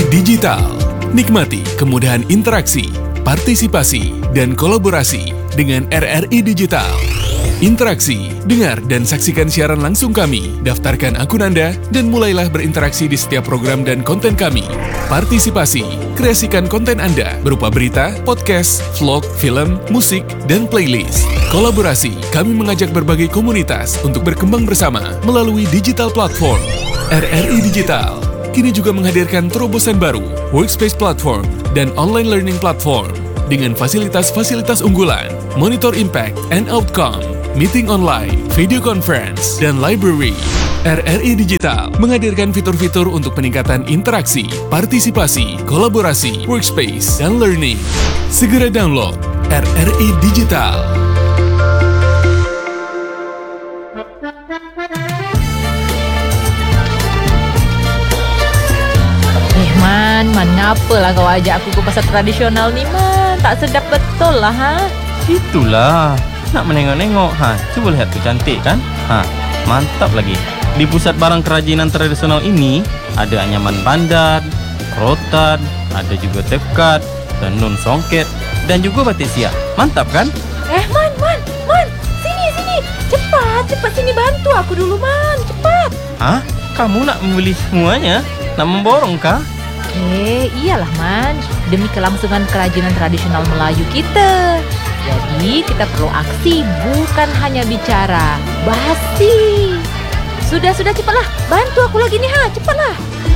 Digital. Nikmati kemudahan interaksi, partisipasi, dan kolaborasi dengan RRI Digital. Interaksi, dengar dan saksikan siaran langsung kami, daftarkan akun Anda, dan mulailah berinteraksi di setiap program dan konten kami. Partisipasi, kreasikan konten Anda berupa berita, podcast, vlog, film, musik, dan playlist. Kolaborasi, kami mengajak berbagai komunitas untuk berkembang bersama melalui digital platform. RRI Digital kini juga menghadirkan terobosan baru, workspace platform, dan online learning platform dengan fasilitas-fasilitas unggulan, monitor impact and outcome, meeting online, video conference, dan library. RRI Digital menghadirkan fitur-fitur untuk peningkatan interaksi, partisipasi, kolaborasi, workspace, dan learning. Segera download RRI Digital. Man, ngapalah kau ajak aku ke pasar tradisional ni, Man? Tak sedap betul lah, ha? Itulah, nak menengok-nengok, Coba lihat tu, cantik kan? Mantap lagi. Di pusat barang kerajinan tradisional ini, ada anyaman pandan, rotan, ada juga tekat, tenun songket, dan juga batik siap. Mantap kan? Man, sini. Cepat sini bantu aku dulu, Man. Cepat. Kamu nak membeli semuanya? Nak memborong kah? Iyalah, Man. Demi kelangsungan kerajinan tradisional Melayu kita. Jadi, kita perlu aksi, bukan hanya bicara. Basi. Sudah, cepatlah. Bantu aku lagi nih, cepatlah.